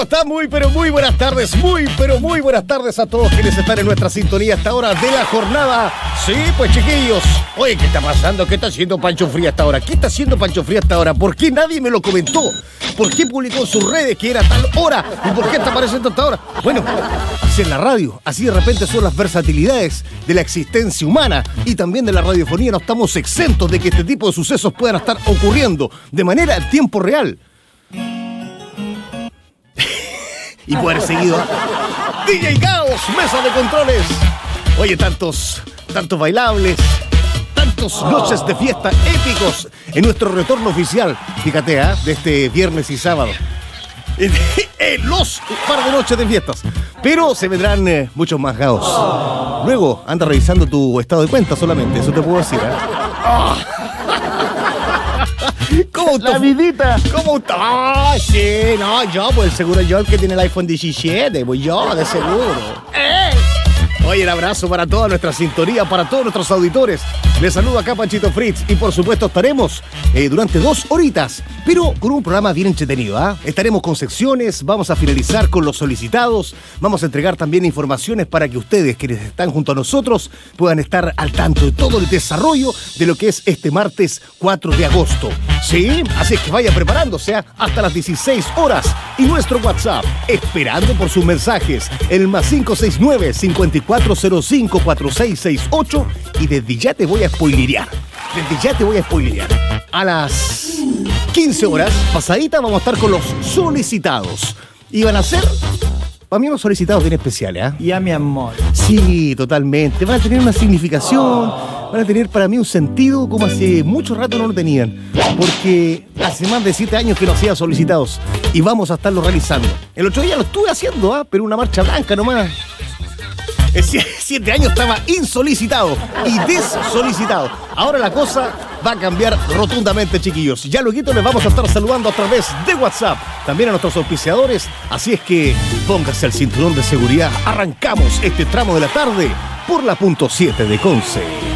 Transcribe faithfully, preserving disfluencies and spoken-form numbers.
Está muy, pero muy buenas tardes, muy, pero muy buenas tardes a todos quienes están en nuestra sintonía a esta hora de la jornada. Sí, pues chiquillos. Oye, ¿qué está pasando? ¿Qué está haciendo Pancho Fría hasta ahora? ¿Qué está haciendo Pancho Fría hasta ahora? ¿Por qué nadie me lo comentó? ¿Por qué publicó en sus redes que era tal hora? ¿Y por qué está apareciendo hasta ahora? Bueno, así es la radio. Así de repente son las versatilidades de la existencia humana y también de la radiofonía. No estamos exentos de que este tipo de sucesos puedan estar ocurriendo de manera en tiempo real. Y poder seguido ¿eh? D J Caos, mesa de controles. Oye, tantos, tantos bailables, tantos noches de fiesta épicos en nuestro retorno oficial, fíjate, ¿eh? De este viernes y sábado. En, en los par de noches de fiestas. Pero se vendrán eh, muchos más Caos. Luego anda revisando tu estado de cuenta solamente, eso te puedo decir, ¿eh? Oh. ¿Cómo la vidita? ¿Cómo está? Ah, sí, no, yo, pues seguro yo el que tiene el iPhone diecisiete, pues yo, de seguro. ¡Eh! Oye, el abrazo para toda nuestra sintonía, para todos nuestros auditores. Les saludo acá Panchito Fritz y por supuesto estaremos eh, durante dos horitas, pero con un programa bien entretenido, ¿ah? ¿eh? Estaremos con secciones, vamos a finalizar con los solicitados, vamos a entregar también informaciones para que ustedes, quienes están junto a nosotros, puedan estar al tanto de todo el desarrollo de lo que es este martes cuatro de agosto. Sí, así es que vaya preparándose ¿eh? hasta las dieciséis horas y nuestro WhatsApp, esperando por sus mensajes, el más cinco seis nueve, cinco cuatro cero cinco, cuatro seis seis ocho y desde ya te voy a spoilerear. Desde ya te voy a spoilerear. A las quince horas, pasadita, vamos a estar con los solicitados. Y van a ser, para mí, unos solicitados bien especiales, ¿ah? ¿eh? Ya, mi amor. Sí, totalmente. Van a tener una significación, van a tener para mí un sentido como hace mucho rato no lo tenían. Porque hace más de siete años que no hacía solicitados. Y vamos a estarlo realizando. El otro día lo estuve haciendo, ¿ah? ¿eh? Pero una marcha blanca nomás. En siete años estaba insolicitado y desolicitado. Ahora la cosa va a cambiar rotundamente, chiquillos. Ya luego les vamos a estar saludando a través de WhatsApp. También a nuestros auspiciadores. Así es que póngase el cinturón de seguridad. Arrancamos este tramo de la tarde por la punto siete de Conce.